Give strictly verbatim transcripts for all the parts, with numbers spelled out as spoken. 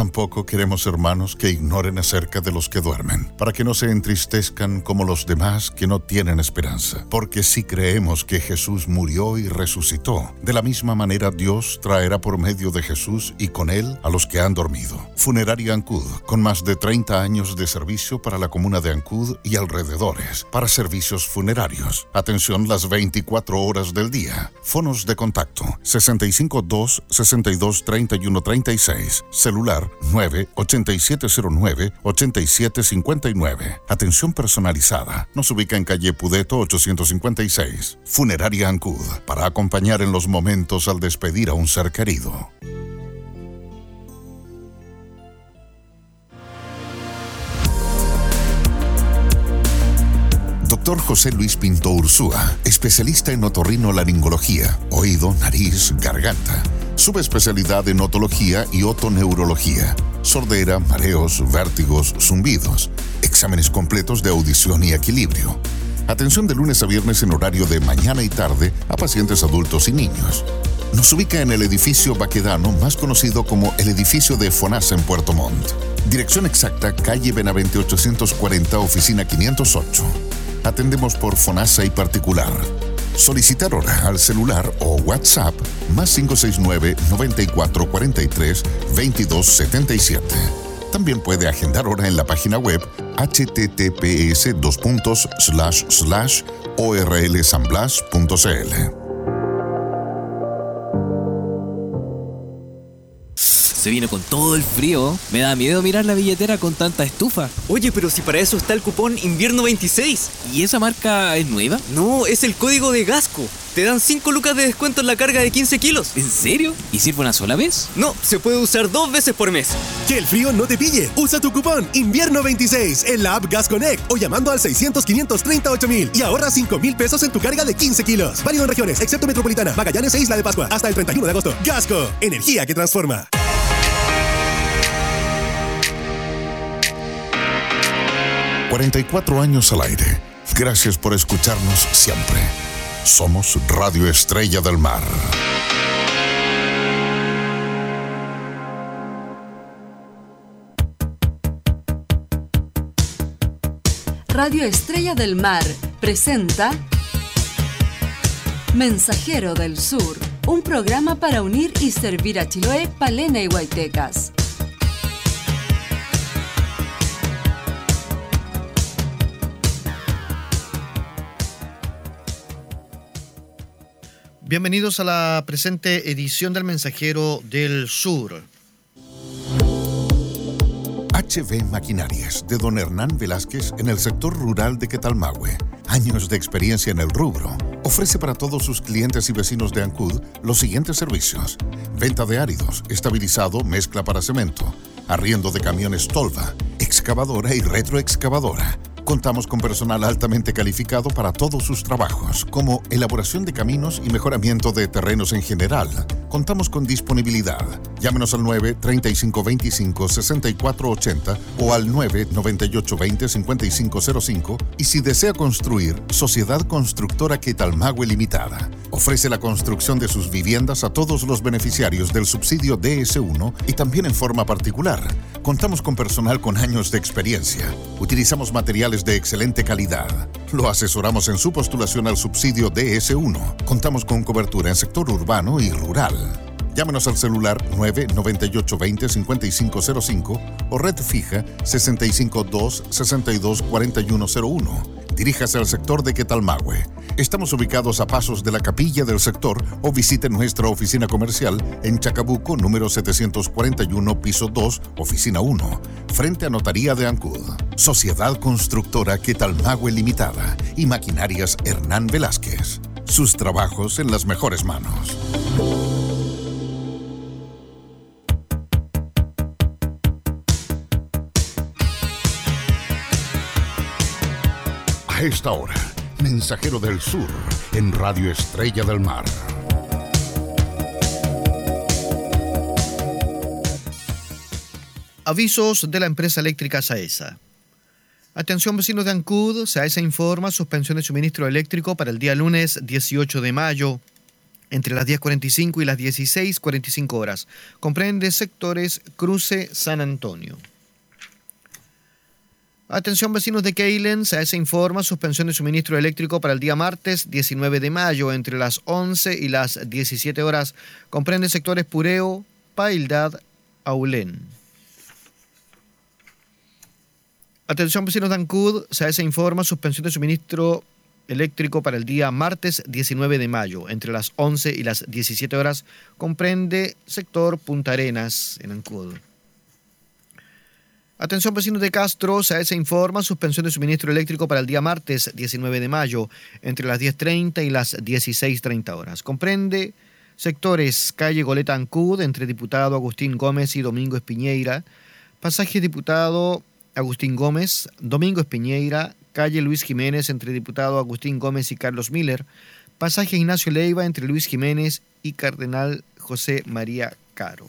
tampoco queremos, hermanos, que ignoren acerca de los que duermen, para que no se entristezcan como los demás que no tienen esperanza. Porque si creemos que Jesús murió y resucitó, de la misma manera Dios traerá por medio de Jesús y con él a los que han dormido. Funeraria Ancud, con más de treinta años de servicio para la comuna de Ancud y alrededores, para servicios funerarios. Atención las veinticuatro horas del día. Fonos de contacto: sesenta y cinco dos, sesenta y dos, treinta y uno, treinta y seis. Celular nueve ocho siete cero nueve, ocho siete cinco nueve. Atención personalizada. Nos ubica en calle Pudeto ochocientos cincuenta y seis. Funeraria Ancud, para acompañar en los momentos al despedir a un ser querido. Doctor José Luis Pinto Ursúa, especialista en otorrinolaringología, oído, nariz, garganta. Subespecialidad en otología y otoneurología. Sordera, mareos, vértigos, zumbidos. Exámenes completos de audición y equilibrio. Atención de lunes a viernes en horario de mañana y tarde a pacientes adultos y niños. Nos ubica en el edificio Baquedano, más conocido como el edificio de FONASA en Puerto Montt. Dirección exacta: calle Benavente ochocientos cuarenta, oficina quinientos ocho. Atendemos por FONASA y particular. Solicitar hora al celular o WhatsApp más cinco seis nueve, noventa y cuatro, cuarenta y tres, veintidós, setenta y siete. También puede agendar hora en la página web h t t p s dos puntos slash slash o r l san blas punto c l. Se vino con todo el frío. Me da miedo mirar la billetera con tanta estufa. Oye, pero si para eso está el cupón Invierno veintiséis. ¿Y esa marca es nueva? No, es el código de Gasco. Te dan cinco lucas de descuento en la carga de quince kilos. ¿En serio? ¿Y sirve una sola vez? No, se puede usar dos veces por mes. Que el frío no te pille. Usa tu cupón Invierno veintiséis en la app Gas Connect o llamando al seiscientos, quinientos treinta y ocho mil y ahorra cinco mil pesos en tu carga de quince kilos. Válido en regiones, excepto Metropolitana, Magallanes e Isla de Pascua. Hasta el treinta y uno de agosto. Gasco, energía que transforma. cuarenta y cuatro años al aire. Gracias por escucharnos siempre. Somos Radio Estrella del Mar. Radio Estrella del Mar presenta Mensajero del Sur, un programa para unir y servir a Chiloé, Palena y Huaytecas. Bienvenidos a la presente edición del Mensajero del Sur. H B Maquinarias, de don Hernán Velázquez, en el sector rural de Quetalmahue. Años de experiencia en el rubro. Ofrece para todos sus clientes y vecinos de Ancud los siguientes servicios: venta de áridos, estabilizado, mezcla para cemento, arriendo de camiones Tolva, excavadora y retroexcavadora. Contamos con personal altamente calificado para todos sus trabajos, como elaboración de caminos y mejoramiento de terrenos en general. Contamos con disponibilidad. Llámenos al nueve, treinta y cinco veinticinco, sesenta y cuatro ochenta o al nueve, noventa y ocho veinte, cincuenta y cinco cero cinco. Y si desea construir, Sociedad Constructora Quetalmahue Limitada. Ofrece la construcción de sus viviendas a todos los beneficiarios del subsidio D S uno y también en forma particular. Contamos con personal con años de experiencia. Utilizamos materiales de excelente calidad. Lo asesoramos en su postulación al subsidio D S uno. Contamos con cobertura en sector urbano y rural. Llámenos al celular nueve, noventa y ocho veinte, cincuenta y cinco cero cinco o red fija sesenta y cinco dos, sesenta y dos, cuarenta y uno cero uno. Diríjase al sector de Quetalmahue. Estamos ubicados a pasos de la capilla del sector o visite nuestra oficina comercial en Chacabuco, número setecientos cuarenta y uno, piso dos, oficina uno, frente a Notaría de Ancud. Sociedad Constructora Quetalmahue Limitada y Maquinarias Hernán Velázquez. Sus trabajos en las mejores manos. A esta hora, Mensajero del Sur en Radio Estrella del Mar. Avisos de la empresa eléctrica Saesa. Atención vecinos de Ancud, Saesa informa suspensión de suministro eléctrico para el día lunes dieciocho de mayo. entre las diez cuarenta y cinco y las dieciséis cuarenta y cinco horas. Comprende sectores Cruce San Antonio. Atención vecinos de Keilen, S A E S informa suspensión de suministro eléctrico para el día martes diecinueve de mayo entre las once y las diecisiete horas. Comprende sectores Pureo, Paildad, Aulén. Atención vecinos de Ancud, S A E S informa suspensión de suministro eléctrico para el día martes diecinueve de mayo entre las once y las diecisiete horas. Comprende sector Punta Arenas en Ancud. Atención vecinos de Castro, S A E S informa suspensión de suministro eléctrico para el día martes diecinueve de mayo entre las diez treinta y las dieciséis treinta horas. Comprende sectores calle Goleta Ancud entre Diputado Agustín Gómez y Domingo Espiñeira, pasaje Diputado Agustín Gómez, Domingo Espiñeira, calle Luis Jiménez entre Diputado Agustín Gómez y Carlos Miller, pasaje Ignacio Leiva entre Luis Jiménez y Cardenal José María Caro.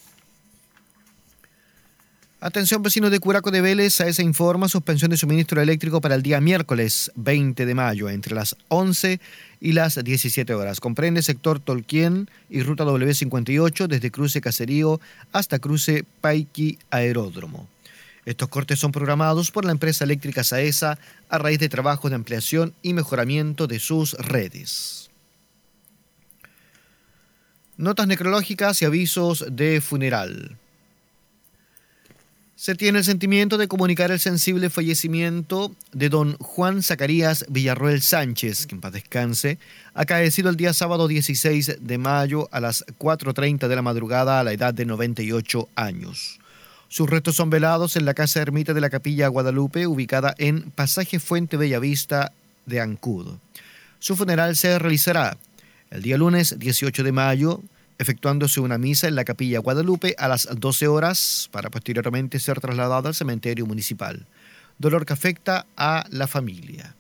Atención vecinos de Curaco de Vélez, S A E S informa suspensión de suministro eléctrico para el día miércoles veinte de mayo entre las once y las diecisiete horas. Comprende sector Tolquien y ruta doble u cincuenta y ocho desde Cruce Caserío hasta Cruce Paiqui Aeródromo. Estos cortes son programados por la empresa eléctrica SAESA a raíz de trabajos de ampliación y mejoramiento de sus redes. Notas necrológicas y avisos de funeral. Se tiene el sentimiento de comunicar el sensible fallecimiento de don Juan Zacarías Villarroel Sánchez, que en paz descanse, acaecido el día sábado dieciséis de mayo a las cuatro treinta de la madrugada a la edad de noventa y ocho años. Sus restos son velados en la casa ermita de la Capilla Guadalupe, ubicada en Pasaje Fuente Bellavista de Ancud. Su funeral se realizará el día lunes dieciocho de mayo, efectuándose una misa en la Capilla Guadalupe a las doce horas, para posteriormente ser trasladado al cementerio municipal. Dolor que afecta a la familia.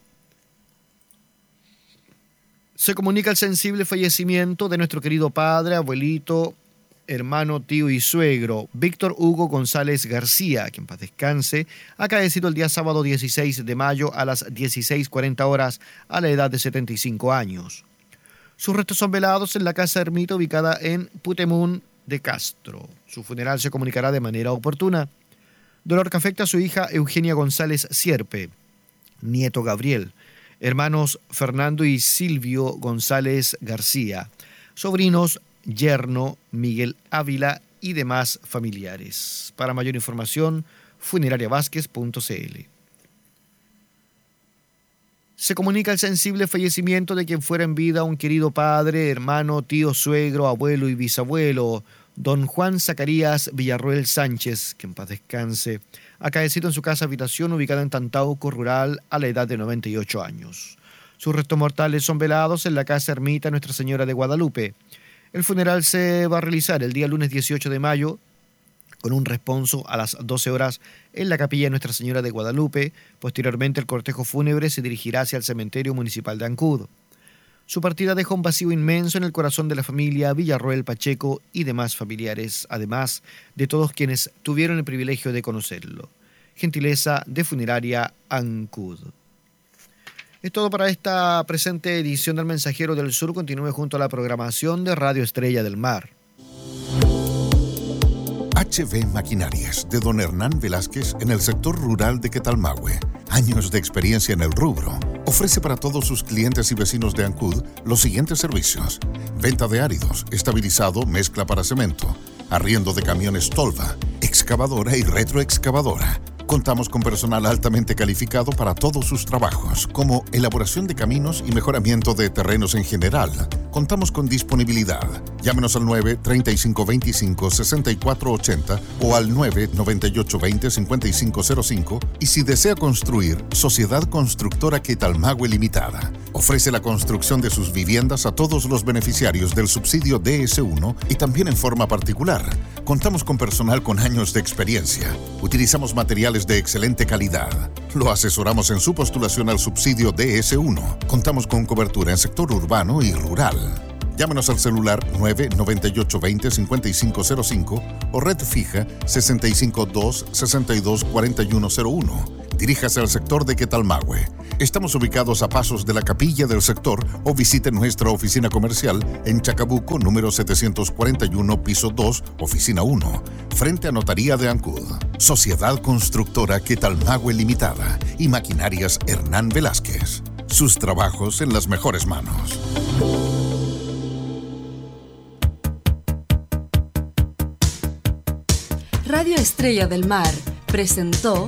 Se comunica el sensible fallecimiento de nuestro querido padre, abuelito, hermano, tío y suegro, Víctor Hugo González García, que en paz descanse, acaecido el día sábado dieciséis de mayo a las dieciséis cuarenta horas a la edad de setenta y cinco años. Sus restos son velados en la casa ermita ubicada en Putemún de Castro. Su funeral se comunicará de manera oportuna. Dolor que afecta a su hija Eugenia González Sierpe, nieto Gabriel, hermanos Fernando y Silvio González García, sobrinos yerno Miguel Ávila y demás familiares. Para mayor información, funeraria vázquez punto c l. Se comunica el sensible fallecimiento de quien fuera en vida un querido padre, hermano, tío, suegro, abuelo y bisabuelo, don Juan Zacarías Villarroel Sánchez, que en paz descanse, acaecido en su casa habitación ubicada en Tantauco Rural a la edad de noventa y ocho años. Sus restos mortales son velados en la casa ermita Nuestra Señora de Guadalupe. El funeral se va a realizar el día lunes dieciocho de mayo con un responso a las doce horas en la capilla de Nuestra Señora de Guadalupe. Posteriormente el cortejo fúnebre se dirigirá hacia el cementerio municipal de Ancud. Su partida dejó un vacío inmenso en el corazón de la familia Villarroel Pacheco y demás familiares, además de todos quienes tuvieron el privilegio de conocerlo. Gentileza de Funeraria Ancud. Es todo para esta presente edición del Mensajero del Sur. Continúe junto a la programación de Radio Estrella del Mar. H B Maquinarias, de don Hernán Velázquez, en el sector rural de Quetalmahue. Años de experiencia en el rubro. Ofrece para todos sus clientes y vecinos de Ancud los siguientes servicios: venta de áridos, estabilizado, mezcla para cemento, arriendo de camiones Tolva, excavadora y retroexcavadora. Contamos con personal altamente calificado para todos sus trabajos, como elaboración de caminos y mejoramiento de terrenos en general. Contamos con disponibilidad. Llámenos al nueve, treinta y cinco veinticinco, sesenta y cuatro ochenta o al nueve, noventa y ocho veinte, cincuenta y cinco cero cinco. Y si desea construir, Sociedad Constructora Quetalmahue Limitada ofrece la construcción de sus viviendas a todos los beneficiarios del subsidio D S uno y también en forma particular. Contamos con personal con años de experiencia. Utilizamos materiales de excelente calidad. Lo asesoramos en su postulación al subsidio D S uno. Contamos con cobertura en sector urbano y rural. Llámenos al celular nueve, noventa y ocho veinte, cincuenta y cinco cero cinco o red fija sesenta y cinco dos, sesenta y dos cuarenta y uno cero uno. Diríjase al sector de Quetalmahue. Estamos ubicados a pasos de la capilla del sector o visite nuestra oficina comercial en Chacabuco, número setecientos cuarenta y uno, piso dos, oficina uno, frente a Notaría de Ancud. Sociedad Constructora Quetalmahue Limitada y Maquinarias Hernán Velázquez. Sus trabajos en las mejores manos. Radio Estrella del Mar presentó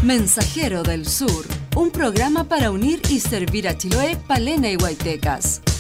Mensajero del Sur, un programa para unir y servir a Chiloé, Palena y Huaytecas.